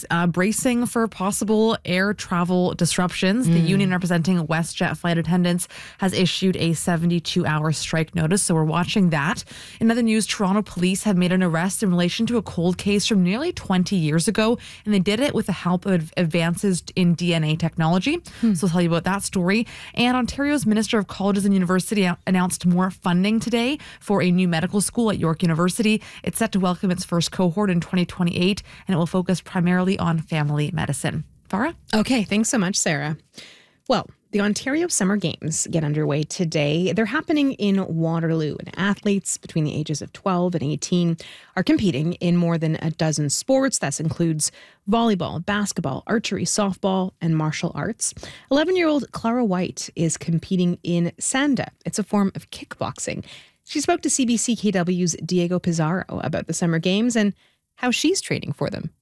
is bracing for possible air travel disruptions. The union representing WestJet flight attendants has issued a 72-hour strike notice, so we're watching that. In other news, Toronto police have made an arrest in relation to a cold case from nearly 20 years ago, and they did it with the help of advances in DNA technology. So I'll tell you about that story. And Ontario's Minister of Colleges and University announced more funding today for a new medical school at York University. It's set to welcome its first cohort in 2028, and it will focus primarily on family medicine. Farah? Okay, thanks so much, Sarah. Well, the Ontario Summer Games get underway today. They're happening in Waterloo, and athletes between the ages of 12 and 18 are competing in more than a dozen sports. That includes volleyball, basketball, archery, softball, and martial arts. 11-year-old Clara White is competing in Sanda. It's a form of kickboxing. She spoke to CBC KW's Diego Pizarro about the Summer Games and how she's training for them.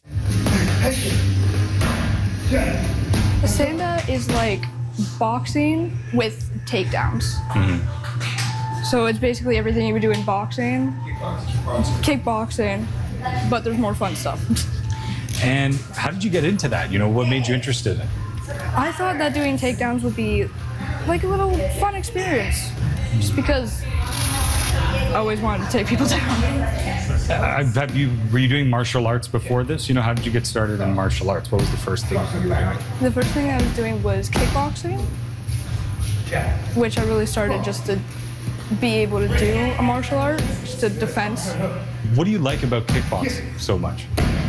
Sanda is like boxing with takedowns. So it's basically everything you would do in boxing, kickboxing, but there's more fun stuff. And how did you get into that? What made you interested in it? I thought that doing takedowns would be like a little fun experience, just because I always wanted to take people down. Were you doing martial arts before this? How did you get started in martial arts? What was the first thing you were doing? The first thing I was doing was kickboxing, which I really started just to be able to do a martial art, just a defense. What do you like about kickboxing so much?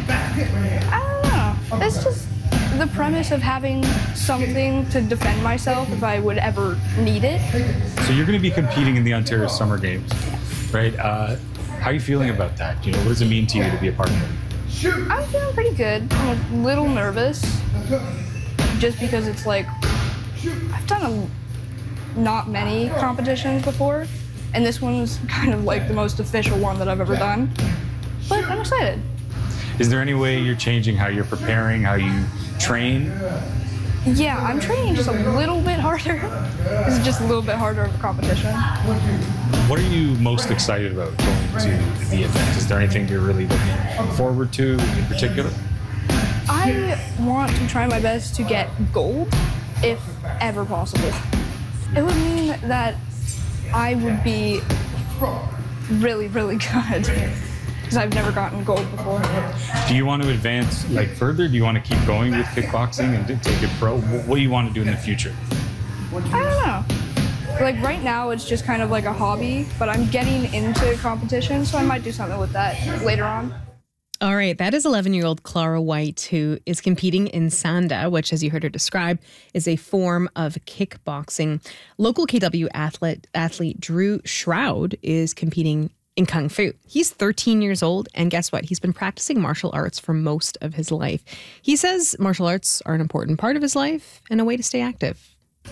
I don't know. It's just the premise of having something to defend myself if I would ever need it. So you're going to be competing in the Ontario Summer Games, right? How are you feeling about that? What does it mean to you to be a part of it? I'm feeling pretty good. I'm a little nervous, just because it's like, I've done not many competitions before, and this one's kind of like the most official one that I've ever done. But I'm excited. Is there any way you're changing how you're preparing, how you train? Yeah, I'm training just a little bit harder. It's just a little bit harder of a competition. What are you most excited about going to the event? Is there anything you're really looking forward to in particular? I want to try my best to get gold, if ever possible. It would mean that I would be really, really good, because I've never gotten gold before. Do you want to advance further? Do you want to keep going with kickboxing and take it pro? What do you want to do in the future? I don't know. Right now, it's just kind of like a hobby, but I'm getting into competition, so I might do something with that later on. All right, that is 11-year-old Clara White, who is competing in Sanda, which, as you heard her describe, is a form of kickboxing. Local KW athlete Drew Shroud is competing in Kung Fu. He's 13 years old, and guess what? He's been practicing martial arts for most of his life. He says martial arts are an important part of his life and a way to stay active.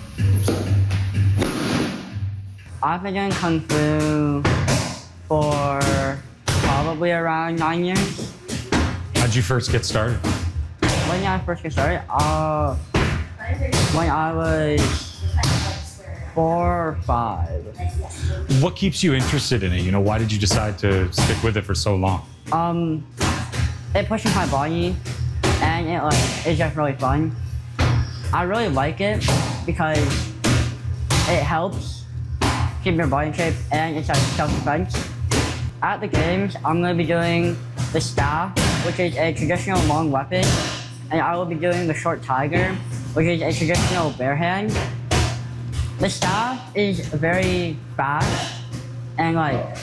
I've been doing Kung Fu for probably around 9 years. How'd you first get started? When I first got started, when I was 4 or 5. What keeps you interested in it? Why did you decide to stick with it for so long? It pushes my body, and it's just really fun. I really like it because it helps keep your body in shape, and it's like self-defense. At the games, I'm going to be doing the staff, which is a traditional long weapon, and I will be doing the short tiger, which is a traditional bare hand. The staff is very fast and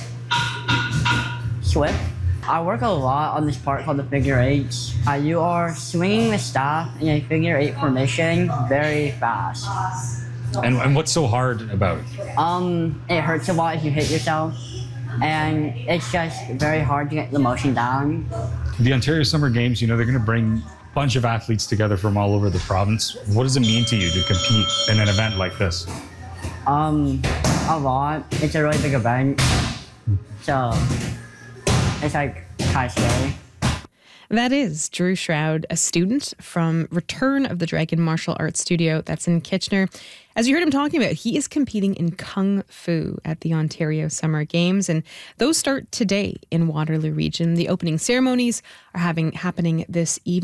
swift. I work a lot on this part called the figure eights. You are swinging the staff in a figure eight formation very fast. And what's so hard about it? It hurts a lot if you hit yourself, and it's just very hard to get the motion down. The Ontario Summer Games, they're going to bring a bunch of athletes together from all over the province. What does it mean to you to compete in an event like this? A lot. It's a really big event, so it's kind of scary. That is Drew Shroud, a student from Return of the Dragon Martial Arts Studio that's in Kitchener. As you heard him talking about, he is competing in Kung Fu at the Ontario Summer Games, and those start today in Waterloo Region. The opening ceremonies are happening this evening.